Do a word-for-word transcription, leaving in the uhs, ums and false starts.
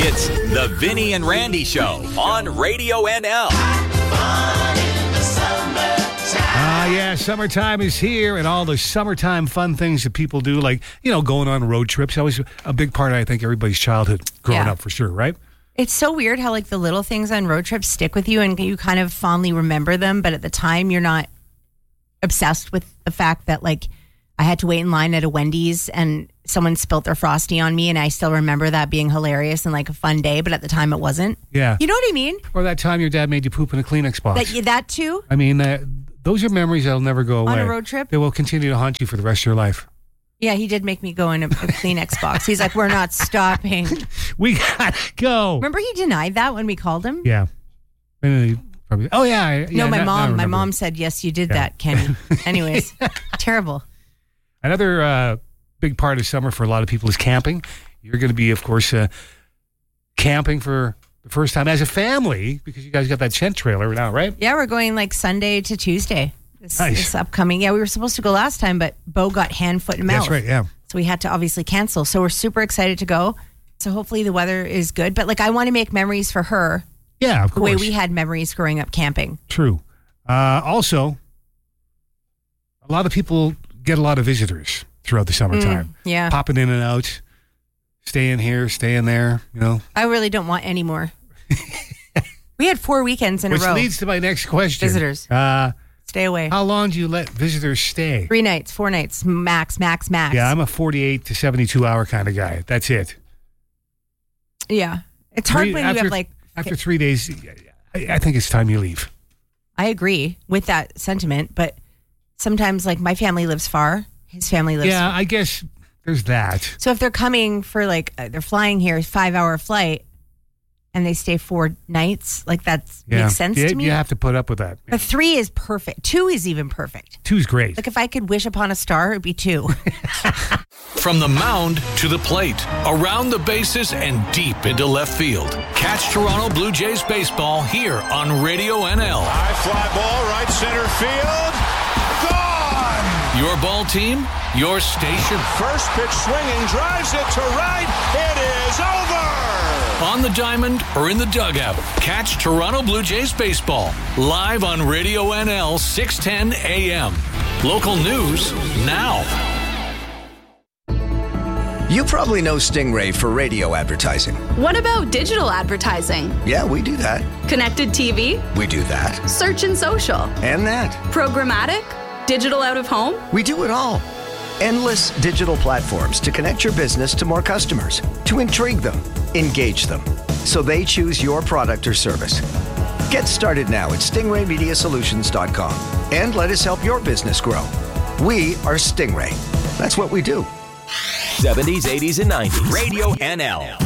It's the Vinny and Randy Show on Radio N L. Ah, uh, yeah, summertime is here, and all the summertime fun things that people do, like, you know, going on road trips. That was a big part of, I think, everybody's childhood growing Yeah. up, for sure, right? It's so weird how, like, the little things on road trips stick with you and you kind of fondly remember them, but at the time you're not obsessed with the fact that, like, I had to wait in line at a Wendy's and someone spilt their Frosty on me, and I still remember that being hilarious and, like, a fun day, but at the time it wasn't. Yeah. You know what I mean? Or that time your dad made you poop in a Kleenex box. That, that too? I mean, uh, those are memories that'll never go away. On a road trip? They will continue to haunt you for the rest of your life. Yeah, he did make me go in a, a Kleenex box. He's like, we're not stopping. We gotta go. Remember he denied that when we called him? Yeah. Maybe, probably, oh, yeah. I- yeah No, my now- now I mom. My remember. mom said, yes, you did Yeah. that, Kenny. Anyways, terrible. Another uh, big part of summer for a lot of people is camping. You're going to be, of course, uh, camping for the first time as a family because you guys got that tent trailer now, right? Yeah, we're going like Sunday to Tuesday. This, Nice. this upcoming. Yeah, we were supposed to go last time, but Bo got hand, foot, and mouth. That's right, yeah. So we had to obviously cancel. So we're super excited to go. So hopefully the weather is good. But like, I want to make memories for her Yeah, of the course. way we had memories growing up camping. True. Uh, also, a lot of people get a lot of visitors throughout the summertime. Mm, yeah. Popping in and out, staying here, staying there, you know. I really don't want any more. We had four weekends in Which a row. leads to my next question. Visitors. Uh, Stay away. how long do you let visitors stay? Three nights, four nights, max, max, max. Yeah, I'm a forty-eight to seventy-two hour kind of guy. That's it. Yeah. It's hard Three- when after, you have like, After three days, I, I think it's time you leave. I agree with that sentiment, but sometimes like my family lives far. His family lives Yeah, I guess there's that. So if they're coming for like, uh, they're flying here, five hour flight, and they stay four nights, like that Yeah. makes sense you, to me. You have to put up with that. But three is perfect. Two is even perfect. Two's great. Like if I could wish upon a star, it'd be two. From the mound to the plate, around the bases and deep into left field. Catch Toronto Blue Jays baseball here on Radio N L. High fly ball, right center field. Gone! Your ball team, your station. First pitch swinging, drives it to right. It is over! On the diamond or in the dugout, catch Toronto Blue Jays baseball live on Radio N L six ten A M. Local news now. You probably know Stingray for radio advertising. What about digital advertising? Yeah, we do that. Connected T V? We do that. Search and social? And that. Programmatic? Digital out of home? We do it all. Endless digital platforms to connect your business to more customers, to intrigue them, engage them, so they choose your product or service. Get started now at stingray media solutions dot com and let us help your business grow. We are Stingray. That's what we do. seventies, eighties, and nineties. Radio N L.